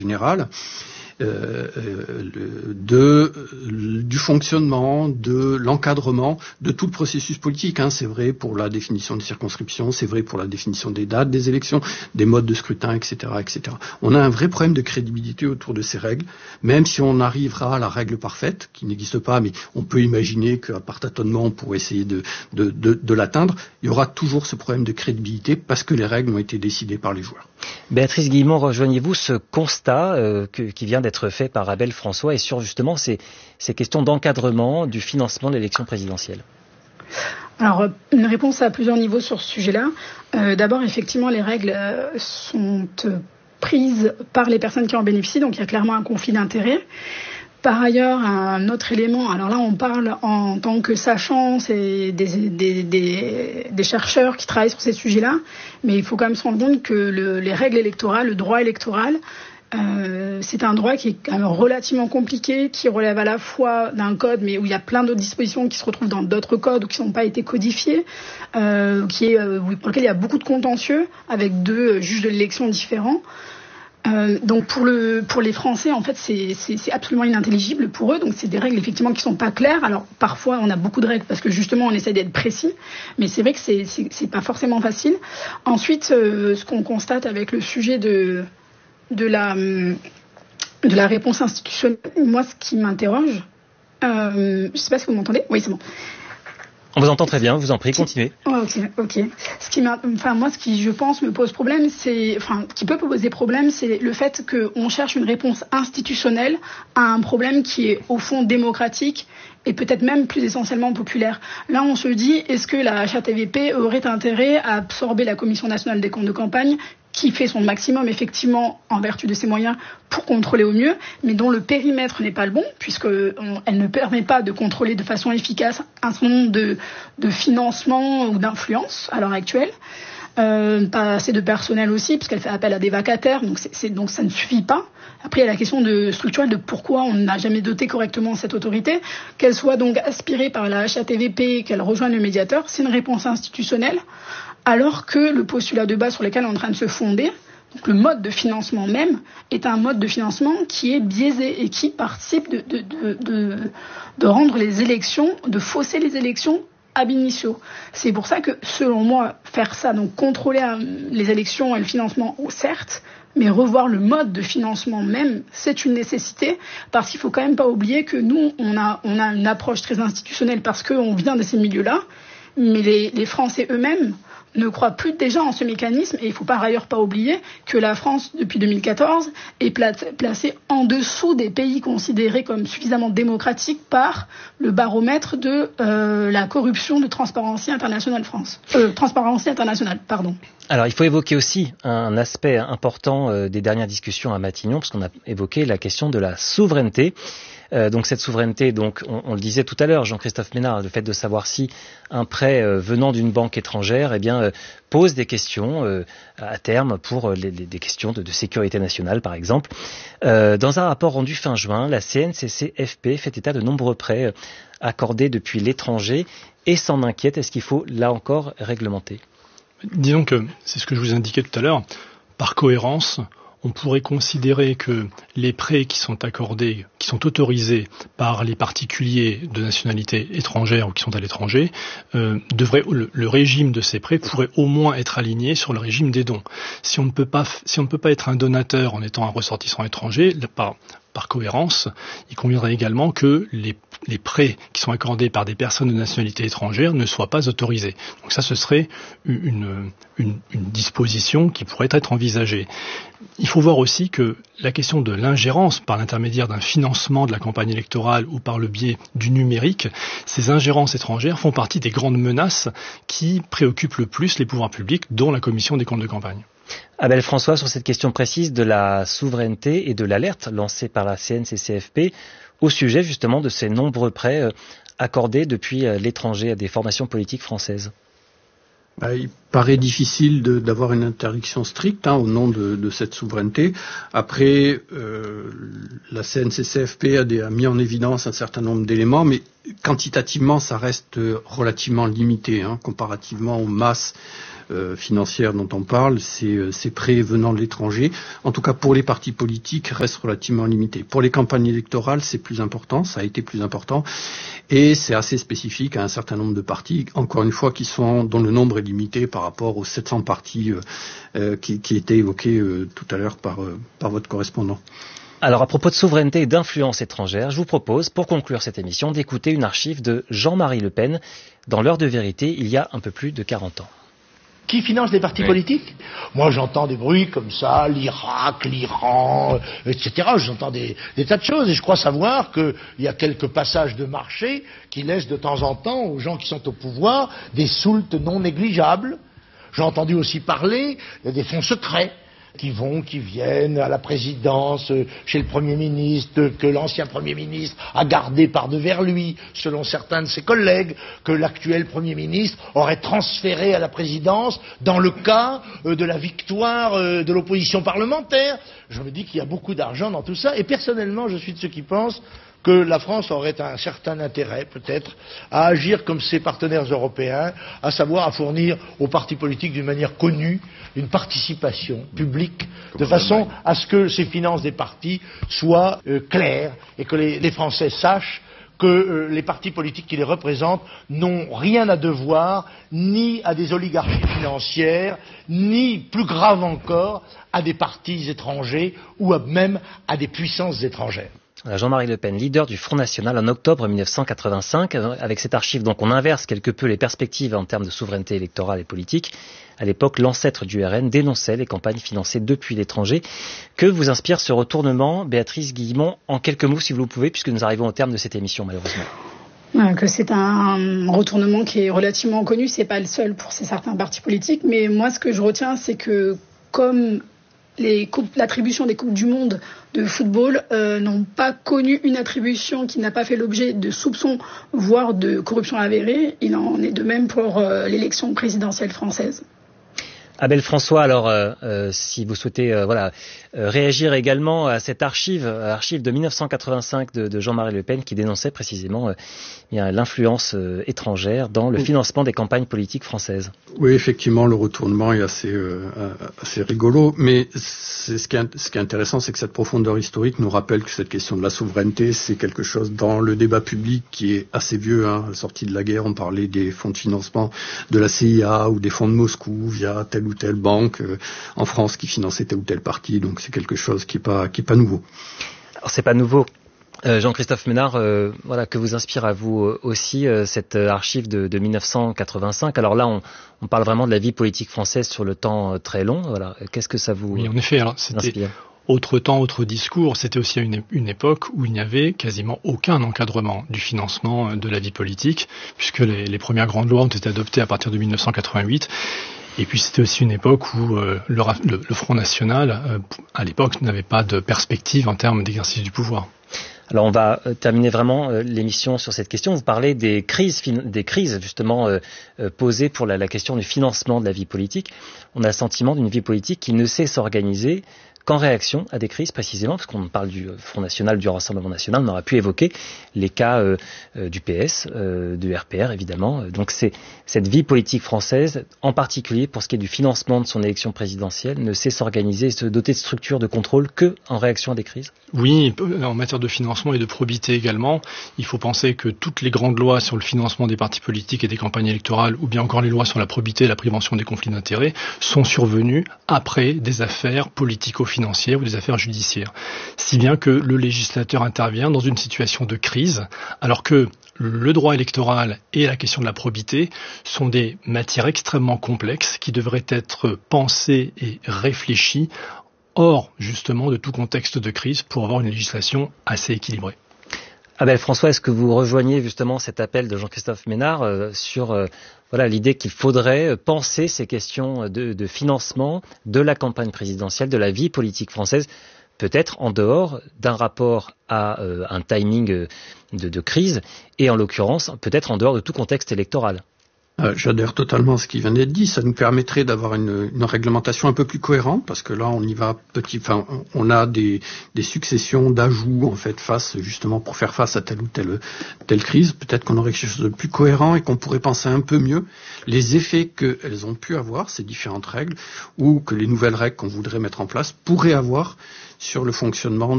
général, du fonctionnement, de l'encadrement de tout le processus politique. C'est vrai pour la définition des circonscriptions, c'est vrai pour la définition des dates des élections, des modes de scrutin, etc., etc. On a un vrai problème de crédibilité autour de ces règles, même si on arrivera à la règle parfaite, qui n'existe pas, mais on peut imaginer qu'à part tâtonnement, on pourrait essayer de l'atteindre. Il y aura toujours ce problème de crédibilité parce que les règles ont été décidées par les joueurs. Béatrice Guillemot, rejoignez-vous ce constat qui vient d'être fait par Abel François et sur justement ces questions d'encadrement du financement de l'élection présidentielle? Alors, une réponse à plusieurs niveaux sur ce sujet-là. D'abord, effectivement, les règles sont prises par les personnes qui en bénéficient, donc il y a clairement un conflit d'intérêts. Par ailleurs, un autre élément, alors là on parle en tant que sachants, c'est des chercheurs qui travaillent sur ces sujets-là, mais il faut quand même se rendre compte que les règles électorales, le droit électoral, c'est un droit qui est quand même relativement compliqué, qui relève à la fois d'un code, mais où il y a plein d'autres dispositions qui se retrouvent dans d'autres codes ou qui n'ont pas été codifiées, pour lequel il y a beaucoup de contentieux avec deux juges de l'élection différents. Donc pour les Français, en fait, c'est absolument inintelligible pour eux. Donc c'est des règles effectivement qui sont pas claires. Alors parfois on a beaucoup de règles parce que justement on essaie d'être précis, mais c'est vrai que c'est pas forcément facile. Ensuite, ce qu'on constate avec le sujet de la réponse institutionnelle, moi ce qui m'interroge, je sais pas si vous m'entendez. Oui, c'est bon. On vous entend très bien, vous en prie, continuez. Ok. Moi, ce qui, je pense, me pose problème, qui peut poser problème, c'est le fait qu'on cherche une réponse institutionnelle à un problème qui est, au fond, démocratique et peut-être même plus essentiellement populaire. Là, on se dit, est-ce que la HATVP aurait intérêt à absorber la Commission nationale des comptes de campagne, qui fait son maximum, effectivement, en vertu de ses moyens, pour contrôler au mieux, mais dont le périmètre n'est pas le bon, puisqu'elle ne permet pas de contrôler de façon efficace un certain nombre de financements ou d'influences à l'heure actuelle. Pas assez de personnel aussi, puisqu'elle fait appel à des vacataires, donc ça ne suffit pas. Après, il y a la question structurelle de pourquoi on n'a jamais doté correctement cette autorité, qu'elle soit donc aspirée par la HATVP, qu'elle rejoigne le médiateur, c'est une réponse institutionnelle, alors que le postulat de base sur lequel on est en train de se fonder, donc le mode de financement même, est un mode de financement qui est biaisé et qui participe de rendre les élections, de fausser les élections ab initio. C'est pour ça que, selon moi, faire ça, donc contrôler les élections et le financement, certes, mais revoir le mode de financement même, c'est une nécessité, parce qu'il faut quand même pas oublier que nous, on a une approche très institutionnelle parce qu'on vient de ces milieux-là, mais les Français eux-mêmes ne croient plus déjà en ce mécanisme, et il ne faut par ailleurs pas oublier que la France, depuis 2014, est placée en dessous des pays considérés comme suffisamment démocratiques par le baromètre de la corruption de Transparency International Transparency International, pardon. Alors il faut évoquer aussi un aspect important des dernières discussions à Matignon, parce qu'on a évoqué la question de la souveraineté. Donc cette souveraineté, on le disait tout à l'heure, Jean-Christophe Ménard, le fait de savoir si un prêt venant d'une banque étrangère, pose des questions à terme pour des questions de sécurité nationale, par exemple. Dans un rapport rendu fin juin, la CNCCFP fait état de nombreux prêts accordés depuis l'étranger et s'en inquiète. Est-ce qu'il faut là encore réglementer ? Disons que c'est ce que je vous indiquais tout à l'heure. Par cohérence, on pourrait considérer que les prêts qui sont accordés, qui sont autorisés par les particuliers de nationalité étrangère ou qui sont à l'étranger, le régime de ces prêts pourrait au moins être aligné sur le régime des dons. Si on ne peut pas être un donateur en étant un ressortissant étranger, par cohérence, il conviendrait également que les prêts qui sont accordés par des personnes de nationalité étrangère ne soient pas autorisés. Donc ça, ce serait une disposition qui pourrait être envisagée. Il faut voir aussi que la question de l'ingérence par l'intermédiaire d'un financement de la campagne électorale ou par le biais du numérique, ces ingérences étrangères font partie des grandes menaces qui préoccupent le plus les pouvoirs publics, dont la Commission des comptes de campagne. Abel François, sur cette question précise de la souveraineté et de l'alerte lancée par la CNCCFP au sujet justement de ces nombreux prêts accordés depuis l'étranger à des formations politiques françaises. Il paraît difficile d'avoir une interdiction stricte au nom de cette souveraineté. Après, la CNCCFP a mis en évidence un certain nombre d'éléments, mais quantitativement, ça reste relativement limité, comparativement aux masses financières dont on parle. Ces prêts venant de l'étranger, en tout cas pour les partis politiques, restent relativement limités. Pour les campagnes électorales, c'est plus important, ça a été plus important, et c'est assez spécifique à un certain nombre de partis, encore une fois, dont le nombre est limité par rapport aux 700 partis qui étaient évoqués tout à l'heure par votre correspondant. Alors, à propos de souveraineté et d'influence étrangère, je vous propose, pour conclure cette émission, d'écouter une archive de Jean-Marie Le Pen dans l'heure de vérité, il y a un peu plus de 40 ans. Qui finance les partis politiques ? Moi, j'entends des bruits comme ça, l'Irak, l'Iran, etc. J'entends des tas de choses et je crois savoir qu'il y a quelques passages de marché qui laissent de temps en temps aux gens qui sont au pouvoir des soultes non négligeables. J'ai entendu aussi parler des fonds secrets qui viennent à la présidence, chez le Premier ministre, que l'ancien Premier ministre a gardé par devers lui, selon certains de ses collègues, que l'actuel Premier ministre aurait transféré à la présidence dans le cas de la victoire de l'opposition parlementaire. Je me dis qu'il y a beaucoup d'argent dans tout ça, et personnellement, je suis de ceux qui pensent que la France aurait un certain intérêt, peut-être, à agir comme ses partenaires européens, à savoir à fournir aux partis politiques d'une manière connue une participation publique, de façon à ce que ces finances des partis soient claires et que les Français sachent que les partis politiques qui les représentent n'ont rien à devoir, ni à des oligarchies financières, ni, plus grave encore, à des partis étrangers ou même à des puissances étrangères. Jean-Marie Le Pen, leader du Front National en octobre 1985. Avec cette archive, donc, on inverse quelque peu les perspectives en termes de souveraineté électorale et politique. À l'époque, l'ancêtre du RN dénonçait les campagnes financées depuis l'étranger. Que vous inspire ce retournement, Béatrice Guillemont, en quelques mots, si vous le pouvez, puisque nous arrivons au terme de cette émission, malheureusement? Que c'est un retournement qui est relativement connu, c'est pas le seul pour certains partis politiques, mais moi, ce que je retiens, c'est que comme l'attribution des Coupes du Monde de football n'ont pas connu une attribution qui n'a pas fait l'objet de soupçons, voire de corruption avérée. Il en est de même pour l'élection présidentielle française. Abel François, alors si vous souhaitez réagir également à cette archive de 1985 de Jean-Marie Le Pen qui dénonçait précisément l'influence étrangère dans le financement des campagnes politiques françaises. Oui, effectivement, le retournement est assez rigolo, mais ce qui est intéressant, c'est que cette profondeur historique nous rappelle que cette question de la souveraineté, c'est quelque chose dans le débat public qui est assez vieux. À la sortie de la guerre, on parlait des fonds de financement de la CIA ou des fonds de Moscou via telle ou telle banque en France qui finançait tel ou tel parti, donc c'est quelque chose qui est pas nouveau. Alors c'est pas nouveau. Jean-Christophe Ménard, que vous inspire à vous aussi cette archive de 1985. Alors là, on parle vraiment de la vie politique française sur le temps très long. Voilà, qu'est-ce que ça vous Oui, en effet. Alors c'était autre temps, autre discours. C'était aussi une époque où il n'y avait quasiment aucun encadrement du financement de la vie politique, puisque les premières grandes lois ont été adoptées à partir de 1988. Et puis c'était aussi une époque où le Front National, à l'époque, n'avait pas de perspective en termes d'exercice du pouvoir. Alors on va terminer vraiment l'émission sur cette question. Vous parlez des crises justement posées pour la question du financement de la vie politique. On a le sentiment d'une vie politique qui ne sait s'organiser qu'en réaction à des crises précisément, parce qu'on parle du Front National, du Rassemblement National, on aurait pu évoquer les cas du PS, du RPR évidemment. Donc c'est cette vie politique française, en particulier pour ce qui est du financement de son élection présidentielle, ne sait s'organiser et se doter de structures de contrôle que en réaction à des crises. Oui, en matière de financement et de probité également, il faut penser que toutes les grandes lois sur le financement des partis politiques et des campagnes électorales, ou bien encore les lois sur la probité et la prévention des conflits d'intérêts, sont survenues après des affaires politico-financières ou des affaires judiciaires. Si bien que le législateur intervient dans une situation de crise, alors que le droit électoral et la question de la probité sont des matières extrêmement complexes qui devraient être pensées et réfléchies hors justement de tout contexte de crise pour avoir une législation assez équilibrée. Abel François, est-ce que vous rejoignez justement cet appel de Jean-Christophe Ménard sur l'idée qu'il faudrait penser ces questions de financement de la campagne présidentielle, de la vie politique française, peut-être en dehors d'un rapport à un timing de crise et en l'occurrence peut-être en dehors de tout contexte électoral? J'adhère totalement à ce qui vient d'être dit. Ça nous permettrait d'avoir une réglementation un peu plus cohérente, parce que là, on y va on a des successions d'ajouts en fait justement pour faire face à telle ou telle crise. Peut-être qu'on aurait quelque chose de plus cohérent et qu'on pourrait penser un peu mieux les effets qu'elles ont pu avoir, ces différentes règles, ou que les nouvelles règles qu'on voudrait mettre en place pourraient avoir sur le fonctionnement